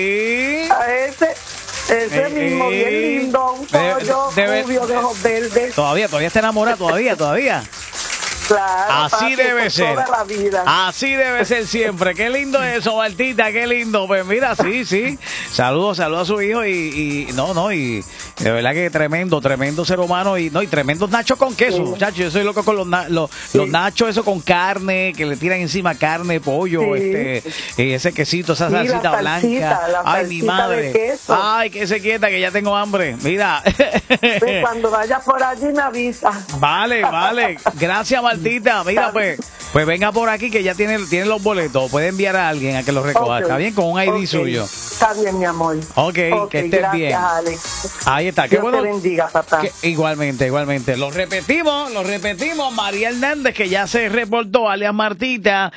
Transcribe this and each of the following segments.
Ese mismo, bien lindo, un pollo rubio de ojos verdes. Todavía está enamorada, todavía. Claro, así debe ser. Toda la vida. Así debe ser siempre. Qué lindo eso, Martita, qué lindo. Pues mira, sí. Saludos a su hijo y de verdad que tremendo ser humano y tremendos nachos con queso, sí. Muchachos. Yo soy loco con los nachos, eso con carne, que le tiran encima carne, pollo, sí. Ese quesito, esa salsita blanca. Ay, mi madre. Ay, que se quieta, que ya tengo hambre. Mira. Pues cuando vayas por allí me avisa. Vale. Gracias, Martita. Mira, pues venga por aquí que ya tiene los boletos. Puede enviar a alguien a que los recoja. Okay. ¿Está bien? Con un ID suyo. Está bien, mi amor. Ok, que estés gracias, bien. Alex. Ahí está. Qué bueno. Te bendiga, papá. Igualmente. Lo repetimos. María Hernández, que ya se reportó, alias Martita.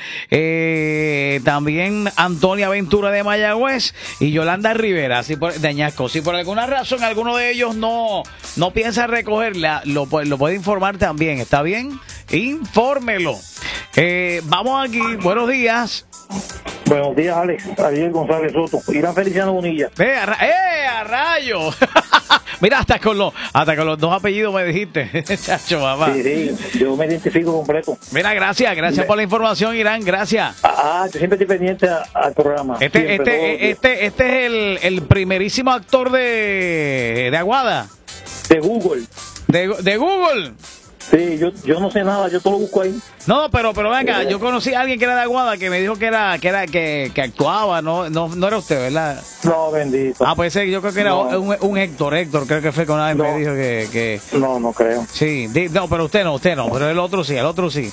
También Antonia Ventura de Mayagüez y Yolanda Rivera de Añasco. Si por alguna razón alguno de ellos no piensa recogerla, lo puede informar también. ¿Está bien? Infórmelo. Vamos aquí. Buenos días. Buenos días, Alex. Ariel González Soto. Irán Feliciano Bonilla. ¡A rayo! Mira, hasta con los dos apellidos me dijiste. Chacho, mamá. Sí, yo me identifico completo. Mira, gracias por la información, Irán, gracias. Yo siempre estoy pendiente al programa. Este es el primerísimo actor de Aguada. De Google. De Google. Sí, yo no sé nada, yo todo lo busco ahí. No, pero venga, yo conocí a alguien que era de Aguada que me dijo que actuaba, no era usted, ¿verdad? No, bendito. Pues yo creo que era un Héctor, creo que fue con alguien me dijo que... No creo. Sí, no, pero usted no, pero el otro sí.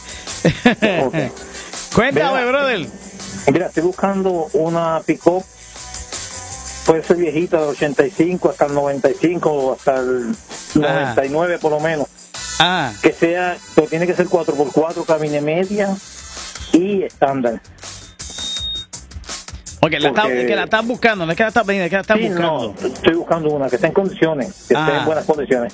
Okay. Cuéntame, brother. Mira, estoy buscando una pick-up, puede ser viejita, de 85 hasta el 95 o hasta el 99 por lo menos. Que tiene que ser 4x4, cabina media y estándar. Que la están buscando, no es que la están vendiendo, es que la están buscando. No, estoy buscando una que esté en condiciones, que esté en buenas condiciones.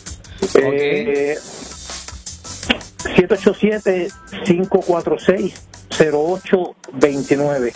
787-546-0829.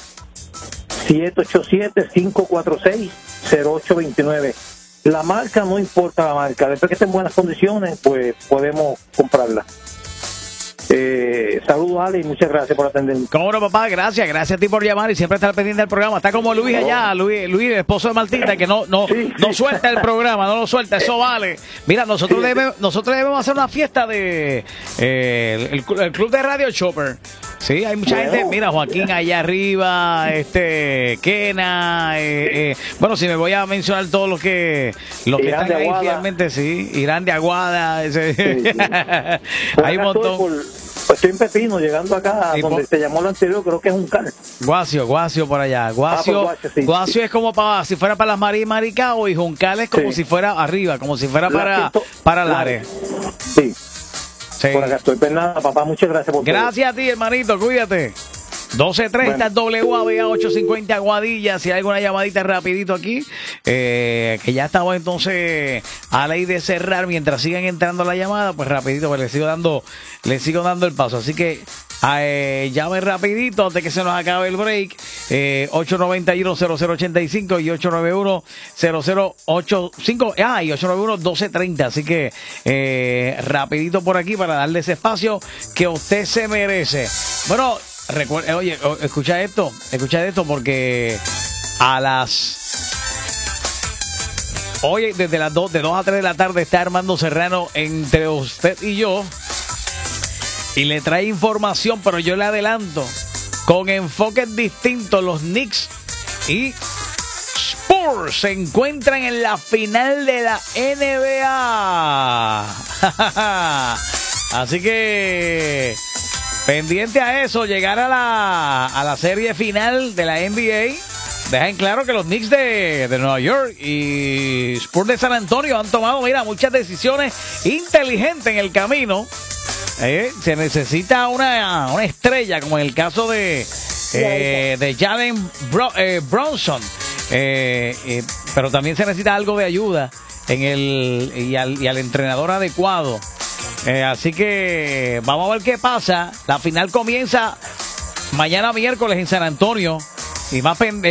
787-546-0829. La marca, no importa la marca, después que esté en buenas condiciones, pues podemos comprarla. Saludos, Ale, y muchas gracias por atenderme. Cómo no, papá, gracias a ti por llamar y siempre estar pendiente del programa. Está como Luis allá, Luis, el esposo de Martita, que no suelta el programa, no lo suelta, eso vale. Mira, nosotros debemos hacer una fiesta de el Club de Radio Chopper. Sí, hay mucha gente. Mira, Joaquín allá arriba, Kena, bueno, si me voy a mencionar todos los que están ahí fielmente, sí, Irán de Aguada, hay un montón. Estoy en Pepino, llegando acá, donde se llamó lo anterior, creo que es un cal. Guacio por allá. Guacio es como si fuera para las Marías y Maricao, y Juncal es como si fuera arriba, como si fuera para Lares. Sí. Por acá estoy, pues nada, papá, muchas gracias por Gracias a ti, hermanito, cuídate. 1230 WABA 850 Aguadilla. Si hay alguna llamadita rapidito aquí, que ya estamos entonces a ley de cerrar. Mientras sigan entrando la llamada, pues rapidito, pues le sigo dando el paso. Así que llame rapidito antes que se nos acabe el break. 891-0085 y 891-0085 y 891-1230. Así que rapidito por aquí para darle ese espacio que usted se merece. Bueno, oye, escucha esto porque hoy desde las 2 a 3 de la tarde está Armando Serrano entre usted y yo y le trae información, pero yo le adelanto con enfoques distintos. Los Knicks y Spurs se encuentran en la final de la NBA. Así que pendiente a eso, llegar a la serie final de la NBA. Dejan claro que los Knicks de Nueva York y Spurs de San Antonio han tomado, muchas decisiones inteligentes en el camino. Se necesita una estrella, como en el caso de Jalen Brunson. Pero también se necesita algo de ayuda y al entrenador adecuado. Así que vamos a ver qué pasa. La final comienza mañana miércoles en San Antonio. Y más